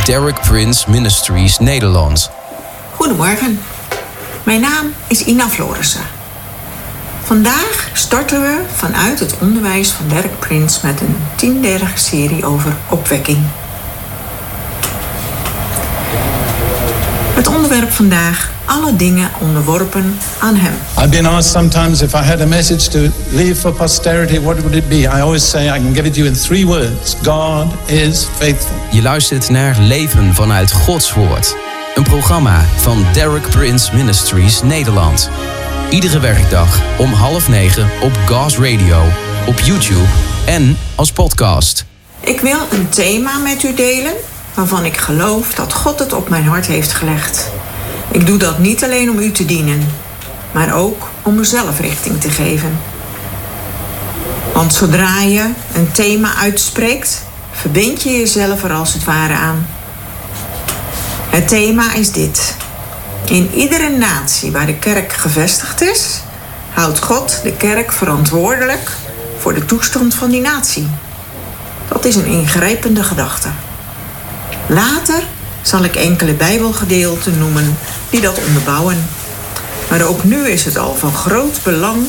Derek Prince Ministries Nederland. Goedemorgen, mijn naam is Ina Florissen. Vandaag starten we vanuit het onderwijs van Derek Prince met een 10-delige serie over opwekking. Het onderwerp vandaag: alle dingen onderworpen aan hem. I've been asked sometimes if I had a message to leave for posterity, what would it be? I always say I can give it to you in 3 words. God is faithful. Je luistert naar Leven vanuit Gods Woord. Een programma van Derek Prince Ministries Nederland. Iedere werkdag om 8:30 op God's Radio, op YouTube en als podcast. Ik wil een thema met u delen waarvan ik geloof dat God het op mijn hart heeft gelegd. Ik doe dat niet alleen om u te dienen, maar ook om mezelf richting te geven. Want zodra je een thema uitspreekt, verbind je jezelf er als het ware aan. Het thema is dit: in iedere natie waar de kerk gevestigd is, houdt God de kerk verantwoordelijk voor de toestand van die natie. Dat is een ingrijpende gedachte. Later zal ik enkele Bijbelgedeelten noemen die dat onderbouwen. Maar ook nu is het al van groot belang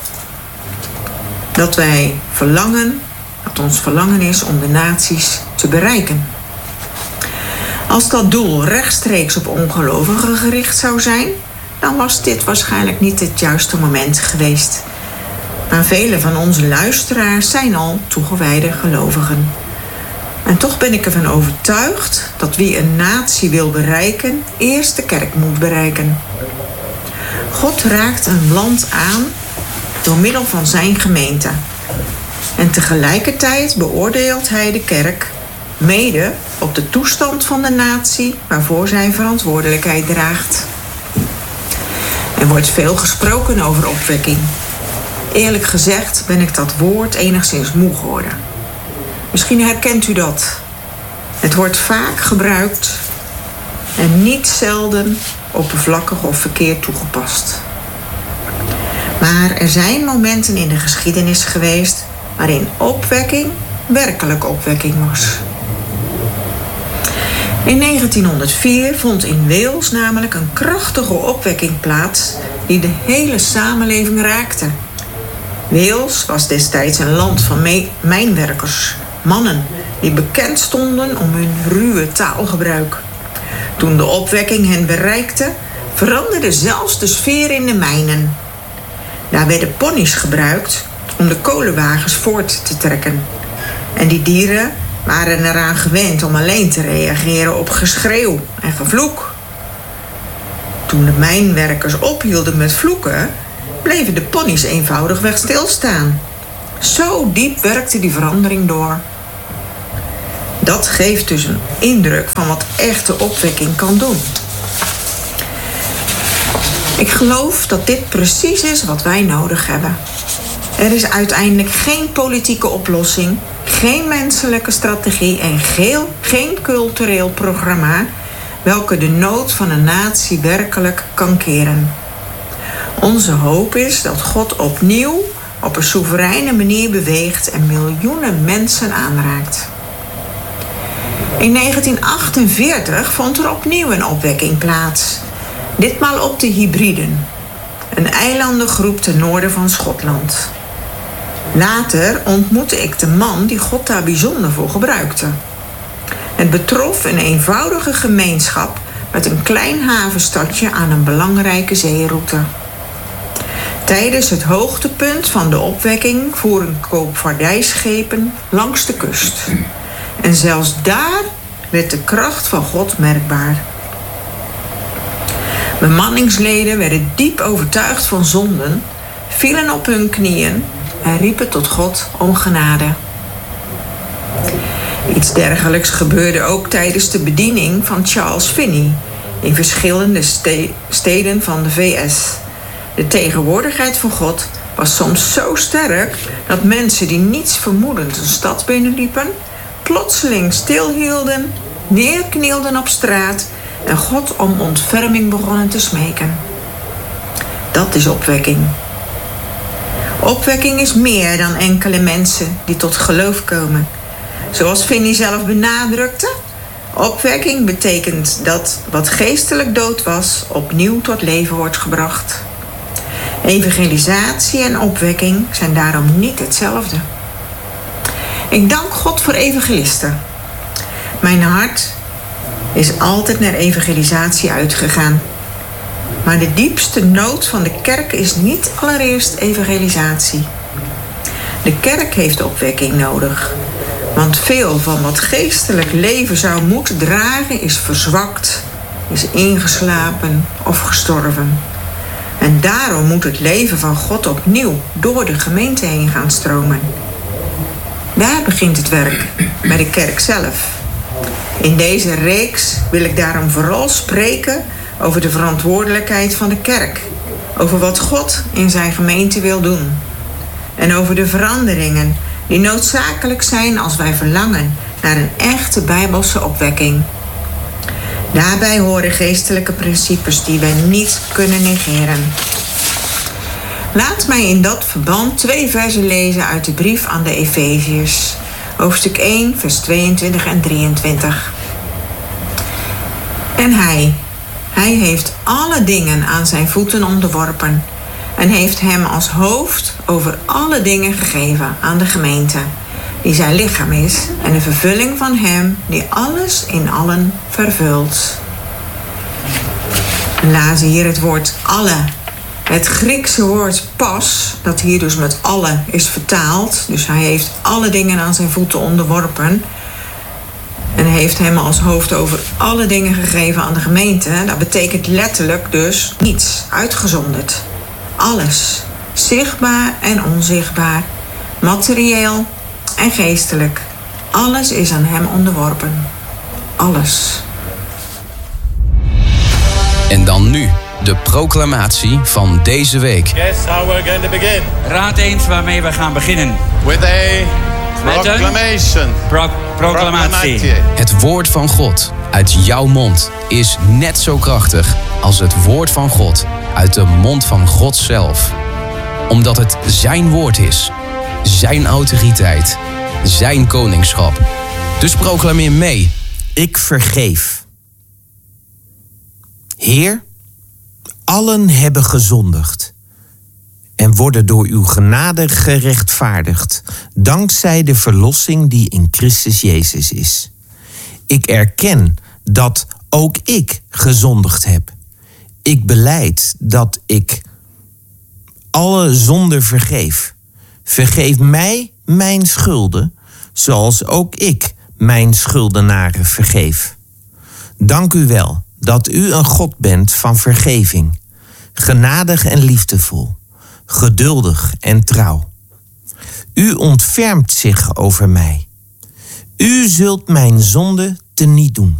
dat ons verlangen is om de naties te bereiken. Als dat doel rechtstreeks op ongelovigen gericht zou zijn, dan was dit waarschijnlijk niet het juiste moment geweest. Maar vele van onze luisteraars zijn al toegewijde gelovigen. En toch ben ik ervan overtuigd dat wie een natie wil bereiken, eerst de kerk moet bereiken. God raakt een land aan door middel van zijn gemeente. En tegelijkertijd beoordeelt hij de kerk mede op de toestand van de natie waarvoor zij verantwoordelijkheid draagt. Er wordt veel gesproken over opwekking. Eerlijk gezegd ben ik dat woord enigszins moe geworden. Misschien herkent u dat. Het wordt vaak gebruikt en niet zelden oppervlakkig of verkeerd toegepast. Maar er zijn momenten in de geschiedenis geweest waarin opwekking werkelijk opwekking was. In 1904 vond in Wales namelijk een krachtige opwekking plaats die de hele samenleving raakte. Wales was destijds een land van mijnwerkers, mannen die bekend stonden om hun ruwe taalgebruik. Toen de opwekking hen bereikte, veranderde zelfs de sfeer in de mijnen. Daar werden ponies gebruikt om de kolenwagens voort te trekken. En die dieren waren eraan gewend om alleen te reageren op geschreeuw en gevloek. Toen de mijnwerkers ophielden met vloeken, bleven de ponies eenvoudigweg stilstaan. Zo diep werkte die verandering door. Dat geeft dus een indruk van wat echte opwekking kan doen. Ik geloof dat dit precies is wat wij nodig hebben. Er is uiteindelijk geen politieke oplossing, geen menselijke strategie en geen cultureel programma welke de nood van een natie werkelijk kan keren. Onze hoop is dat God opnieuw op een soevereine manier beweegt en miljoenen mensen aanraakt. In 1948 vond er opnieuw een opwekking plaats. Ditmaal op de Hebriden, een eilandengroep ten noorden van Schotland. Later ontmoette ik de man die God daar bijzonder voor gebruikte. Het betrof een eenvoudige gemeenschap met een klein havenstadje aan een belangrijke zeeroute. Tijdens het hoogtepunt van de opwekking voeren koopvaardijschepen langs de kust. En zelfs daar werd de kracht van God merkbaar. Bemanningsleden werden diep overtuigd van zonden, vielen op hun knieën en riepen tot God om genade. Iets dergelijks gebeurde ook tijdens de bediening van Charles Finney in verschillende steden van de VS. De tegenwoordigheid van God was soms zo sterk dat mensen die niets vermoedend een stad binnenliepen, plotseling stilhielden, neerknielden op straat en God om ontferming begonnen te smeken. Dat is opwekking. Opwekking is meer dan enkele mensen die tot geloof komen. Zoals Finney zelf benadrukte, Opwekking betekent dat wat geestelijk dood was, opnieuw tot leven wordt gebracht. Evangelisatie en opwekking zijn daarom niet hetzelfde. Ik dank God voor evangelisten. Mijn hart is altijd naar evangelisatie uitgegaan. Maar de diepste nood van de kerk is niet allereerst evangelisatie. De kerk heeft opwekking nodig. Want veel van wat geestelijk leven zou moeten dragen is verzwakt, is ingeslapen of gestorven. En daarom moet het leven van God opnieuw door de gemeente heen gaan stromen. Daar begint het werk, bij de kerk zelf. In deze reeks wil ik daarom vooral spreken over de verantwoordelijkheid van de kerk. Over wat God in zijn gemeente wil doen. En over de veranderingen die noodzakelijk zijn als wij verlangen naar een echte Bijbelse opwekking. Daarbij horen geestelijke principes die wij niet kunnen negeren. Laat mij in dat verband 2 versen lezen uit de brief aan de Efeziërs. Hoofdstuk 1, vers 22 en 23. En hij heeft alle dingen aan zijn voeten onderworpen en heeft hem als hoofd over alle dingen gegeven aan de gemeente, die zijn lichaam is en de vervulling van hem die alles in allen vervult. We lazen hier het woord alle. Het Griekse woord pas, dat hier dus met alle is vertaald, dus hij heeft alle dingen aan zijn voeten onderworpen en heeft hem als hoofd over alle dingen gegeven aan de gemeente. Dat betekent letterlijk dus niets, uitgezonderd. Alles, zichtbaar en onzichtbaar, materieel en geestelijk. Alles is aan hem onderworpen. Alles. En dan nu de proclamatie van deze week. Guess how we're going to begin. Raad eens waarmee we gaan beginnen. With a proclamation. Proclamatie. Het woord van God uit jouw mond is net zo krachtig als het woord van God uit de mond van God zelf. Omdat het zijn woord is, zijn autoriteit, zijn koningschap. Dus proclameer mee. Ik vergeef. Heer, allen hebben gezondigd en worden door uw genade gerechtvaardigd, dankzij de verlossing die in Christus Jezus is. Ik erken dat ook ik gezondigd heb. Ik belijd dat ik alle zonden vergeef. Vergeef mij mijn schulden, zoals ook ik mijn schuldenaren vergeef. Dank u wel dat u een God bent van vergeving, genadig en liefdevol, geduldig en trouw. U ontfermt zich over mij. U zult mijn zonde teniet doen.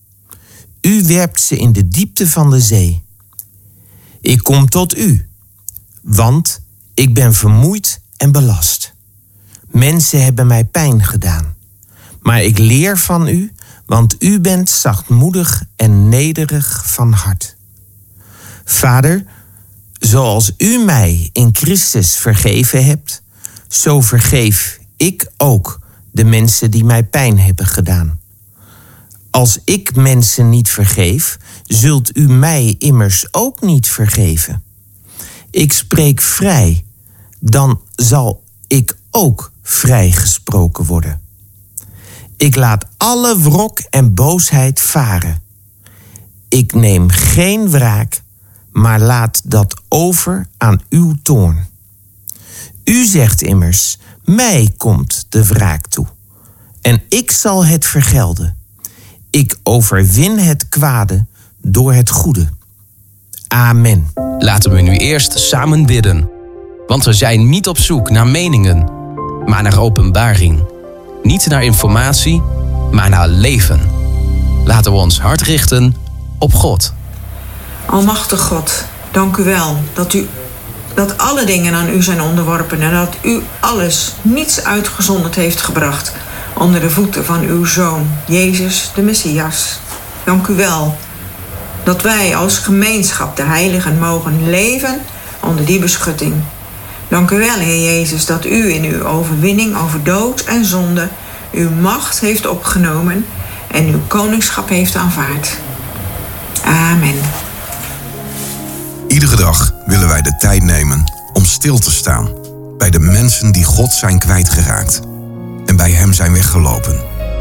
U werpt ze in de diepte van de zee. Ik kom tot u, want ik ben vermoeid en belast. Mensen hebben mij pijn gedaan. Maar ik leer van u, want u bent zachtmoedig en nederig van hart. Vader, zoals u mij in Christus vergeven hebt, zo vergeef ik ook de mensen die mij pijn hebben gedaan. Als ik mensen niet vergeef, zult u mij immers ook niet vergeven. Ik spreek vrij, dan zal ik ook vrijgesproken worden. Ik laat alle wrok en boosheid varen. Ik neem geen wraak, maar laat dat over aan uw toorn. U zegt immers, mij komt de wraak toe. En ik zal het vergelden. Ik overwin het kwade door het goede. Amen. Laten we nu eerst samen bidden. Want we zijn niet op zoek naar meningen, maar naar openbaring. Niet naar informatie, maar naar leven. Laten we ons hart richten op God. Almachtig God, dank u wel dat alle dingen aan u zijn onderworpen en dat u alles, niets uitgezonderd heeft gebracht onder de voeten van uw Zoon, Jezus de Messias. Dank u wel dat wij als gemeenschap, de heiligen, mogen leven onder die beschutting. Dank u wel, Heer Jezus, dat u in uw overwinning over dood en zonde uw macht heeft opgenomen en uw koningschap heeft aanvaard. Amen. Iedere dag willen wij de tijd nemen om stil te staan bij de mensen die God zijn kwijtgeraakt en bij hem zijn weggelopen.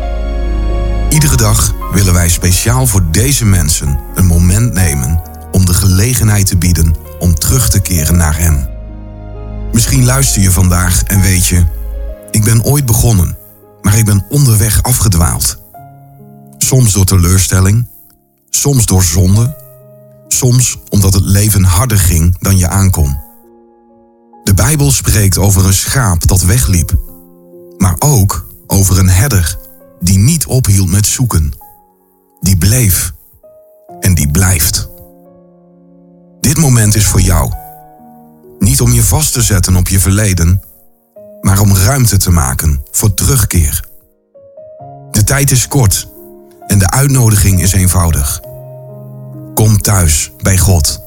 Iedere dag willen wij speciaal voor deze mensen een moment nemen om de gelegenheid te bieden om terug te keren naar hem. Misschien luister je vandaag en weet je, ik ben ooit begonnen, maar ik ben onderweg afgedwaald. Soms door teleurstelling, soms door zonde, soms omdat het leven harder ging dan je aankon. De Bijbel spreekt over een schaap dat wegliep, maar ook over een herder die niet ophield met zoeken. Die bleef en die blijft. Dit moment is voor jou. Niet om je vast te zetten op je verleden, maar om ruimte te maken voor terugkeer. De tijd is kort en de uitnodiging is eenvoudig. Kom thuis bij God.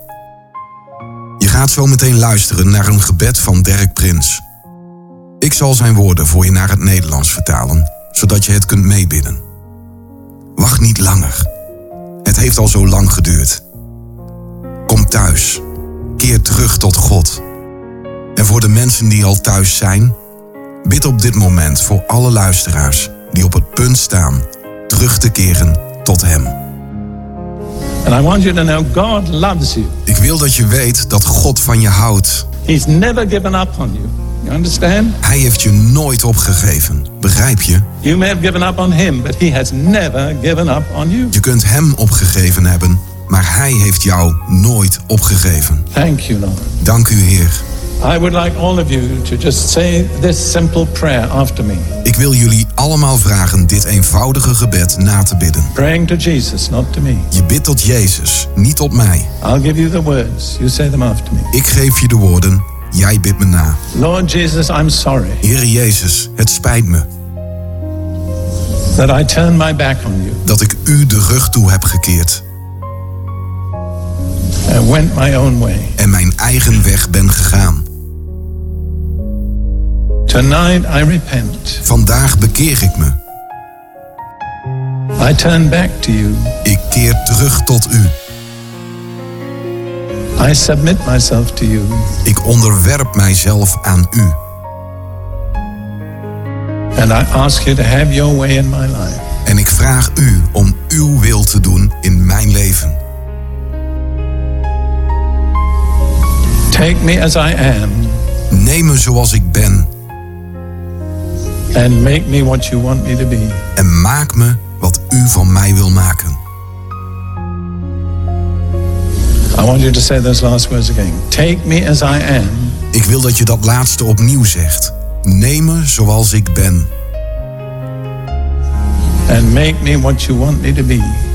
Je gaat zo meteen luisteren naar een gebed van Derek Prins. Ik zal zijn woorden voor je naar het Nederlands vertalen, zodat je het kunt meebidden. Wacht niet langer. Het heeft al zo lang geduurd. Kom thuis. Keer terug tot God. En voor de mensen die al thuis zijn, bid op dit moment voor alle luisteraars die op het punt staan terug te keren tot hem. And I want you to know God loves you. Ik wil dat je weet dat God van je houdt. He's never given up on you. You understand? Hij heeft je nooit opgegeven. Begrijp je? You may have given up on him, but he has never given up on you. Je kunt hem opgegeven hebben, maar hij heeft jou nooit opgegeven. Thank you, Lord. Dank u, Heer. I would like all of you to just say this simple prayer after me. Ik wil jullie allemaal vragen dit eenvoudige gebed na te bidden. Praying to Jesus, not to me. Je bidt tot Jezus, niet tot mij. I'll give you the words. You say them after me. Ik geef je de woorden, jij bidt me na. Lord Jesus, I'm sorry Heere Jezus, het spijt me that I turned my back on you dat ik u de rug toe heb gekeerd and went my own way. en mijn eigen weg ben gegaan. Tonight I repent. Vandaag bekeer ik me. I turn back to you. Ik keer terug tot u. I submit myself to you. Ik onderwerp mijzelf aan u. And I ask you to have your way in my life. En ik vraag u om uw wil te doen in mijn leven. Take me as I am. Neem me zoals ik ben. And make me what you want me to be. En maak me wat u van mij wil maken. I want you to say those last words again. Take me as I am. Ik wil dat je dat laatste opnieuw zegt. Neem me zoals ik ben. And make me what you want me to be.